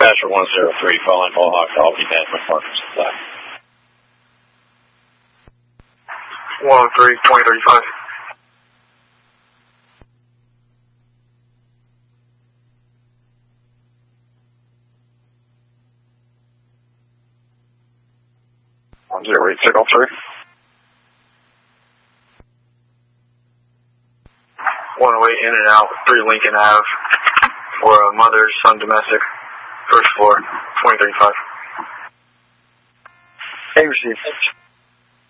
Dispatcher 103, following Ball Hawk, I'll be management partners inside. 103, 2035. Signal 3. 108 in and out, 3 Lincoln Ave for a mother, son, domestic, first floor, 2035. Hey, received.